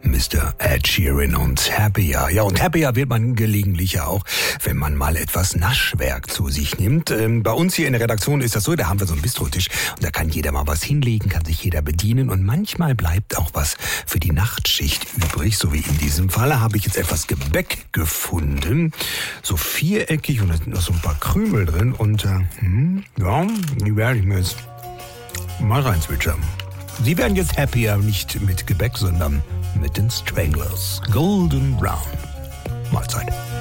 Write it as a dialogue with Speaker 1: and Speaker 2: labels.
Speaker 1: Mr. Ed Sheeran und Happier. Ja, und happier wird man gelegentlich ja auch, wenn man mal etwas Naschwerk zu sich nimmt. Bei uns hier in der Redaktion ist das so, da haben wir so einen Bistrotisch und da kann jeder mal was hinlegen, kann sich jeder bedienen und manchmal bleibt auch was für die Nachtschicht übrig. So wie in diesem Fall habe ich jetzt etwas Gebäck gefunden, so viereckig und da sind noch so ein paar Krümel drin und ja, die werde ich mir jetzt mal reinzwitschern. Sie werden jetzt happier, nicht mit Gebäck, sondern mit den Stranglers. Golden Brown. Mahlzeit.